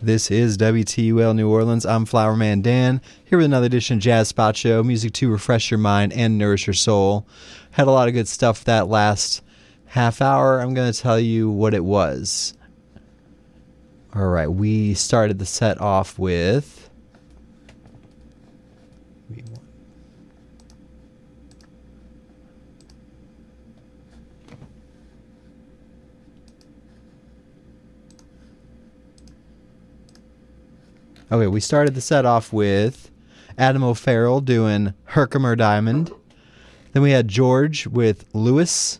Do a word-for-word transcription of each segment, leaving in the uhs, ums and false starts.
This is W T U L New Orleans. I'm Flowerman Dan, here with another edition of Jazz Spot Show, music to refresh your mind and nourish your soul. Had a lot of good stuff that last half hour. I'm going to tell you what it was. All right, we started the set off with... Okay, we started the set off with Adam O'Farrell doing Herkimer Diamond. Then we had George with Lewis.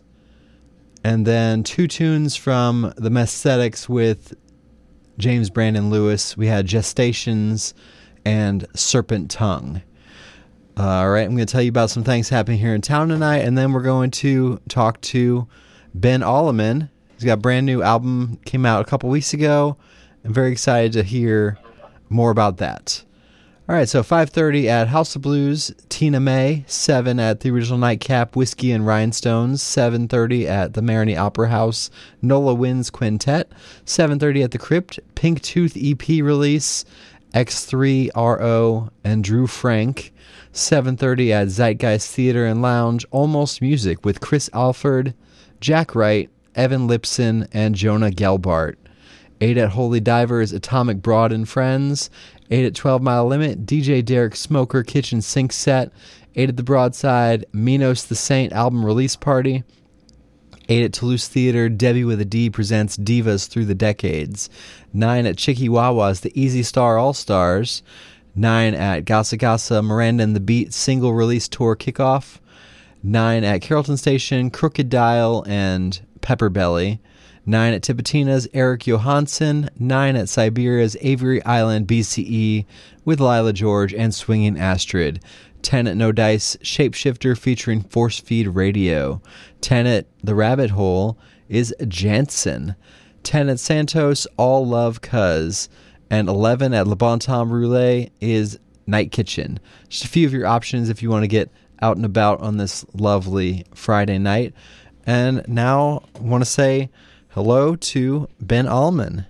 And then two tunes from the Mesthetics with James Brandon Lewis. We had Gestations and Serpent Tongue. Uh, all right, I'm going to tell you about some things happening here in town tonight. And then we're going to talk to Ben Alleman. He's got a brand new album, came out a couple weeks ago. I'm very excited to hear more about that. All right, so five thirty at House of Blues, Tina May. seven at the Original Nightcap, Whiskey and Rhinestones. seven thirty at the Marigny Opera House, Nola Winds Quintet. seven thirty at the Crypt, Pink Tooth E P release, X three R O and Drew Frank. seven thirty at Zeitgeist Theater and Lounge, Almost Music with Chris Alford, Jack Wright, Evan Lipson, and Jonah Gelbart. eight at Holy Divers, Atomic Broad and Friends. eight at twelve Mile Limit, D J Derek Smoker Kitchen Sink Set. eight at the Broadside, Minos the Saint album release party. eight at Toulouse Theater, Debbie with a D presents Divas Through the Decades. nine at Chicky Wawa's The Easy Star All-Stars. nine at Gasa Gasa, Miranda and the Beat single release tour kickoff. nine at Carrollton Station, Crooked Dial and Pepper Belly. nine at Tipitina's Eric Johansson. nine at Siberia's Avery Island B C E with Lila George and Swinging Astrid. ten at No Dice, Shapeshifter featuring Force Feed Radio. ten at The Rabbit Hole is Jansen. ten at Santos, All Love Cuz. And eleven at Le Bon Temps Roulette is Night Kitchen. Just a few of your options if you want to get out and about on this lovely Friday night. And now I want to say hello to Ben Alleman.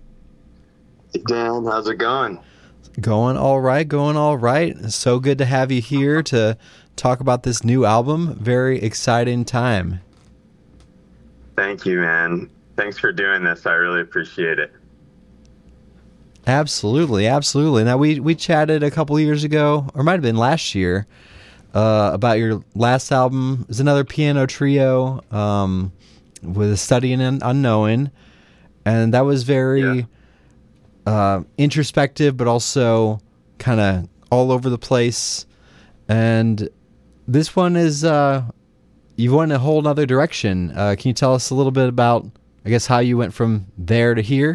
Hey Dan, how's it going? Going all right, going all right. So good to have you here to talk about this new album. Very exciting time. Thank you, man. Thanks for doing this. I really appreciate it. Absolutely, absolutely. Now, we, we chatted a couple years ago, or might have been last year, uh, about your last album. It was another piano trio, um, with A Study in Unknowing, and that was very yeah. uh, introspective, but also kind of all over the place. And this one is, uh, you went in a whole other direction. Uh, can you tell us a little bit about, I guess, how you went from there to here?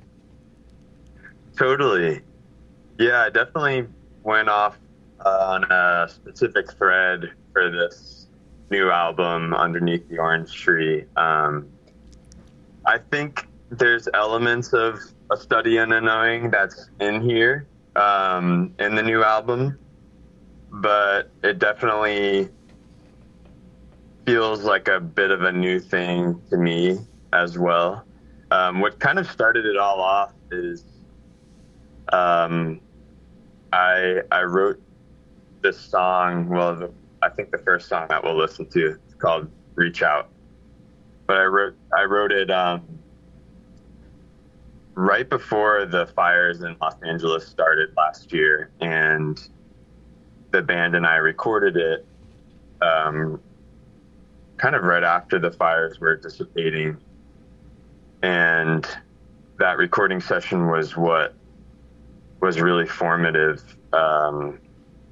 Totally. Yeah, I definitely went off uh, on a specific thread for this new album, Underneath the Orange Tree. Um, I think there's elements of A Study in Unknowing that's in here, um, in the new album, but it definitely feels like a bit of a new thing to me as well. Um, what kind of started it all off is um, I I wrote this song, well, the, I think the first song that we'll listen to is called Reach Out. But I wrote I wrote it um, right before the fires in Los Angeles started last year, and the band and I recorded it um, kind of right after the fires were dissipating. And that recording session was what was really formative um,